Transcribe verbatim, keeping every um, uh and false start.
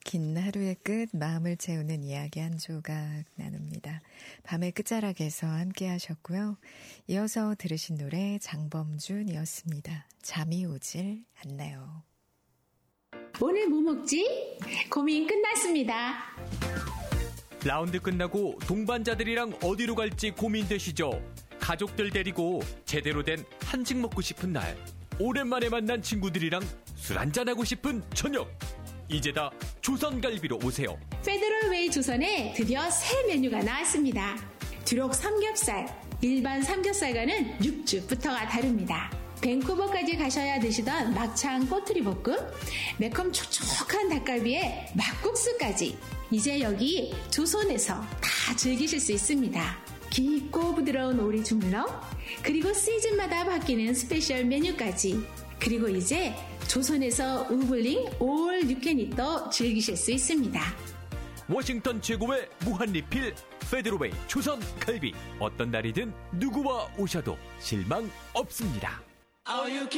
긴 하루의 끝 마음을 채우는 이야기 한 조각 나눕니다. 밤의 끝자락에서 함께 하셨고요. 이어서 들으신 노래 장범준이었습니다. 잠이 오질 않나요. 오늘 뭐 먹지? 고민 끝났습니다. 라운드 끝나고 동반자들이랑 어디로 갈지 고민되시죠? 가족들 데리고 제대로 된 한식 먹고 싶은 날, 오랜만에 만난 친구들이랑 술 한잔하고 싶은 저녁, 이제 다 조선갈비로 오세요. 페더럴웨이 조선에 드디어 새 메뉴가 나왔습니다. 두록 삼겹살, 일반 삼겹살과는 육즙부터가 다릅니다. 밴쿠버까지 가셔야 드시던 막창 꼬투리 볶음, 매콤 촉촉한 닭갈비에 막국수까지 이제 여기 조선에서 다 즐기실 수 있습니다. 깊고 부드러운 오리 주물럭, 그리고 시즌마다 바뀌는 스페셜 메뉴까지, 그리고 이제 조선에서 우블링 올 유캔이또 즐기실 수 있습니다. 워싱턴 최고의 무한리필 페더럴웨이 조선 갈비, 어떤 날이든 누구와 오셔도 실망 없습니다. All you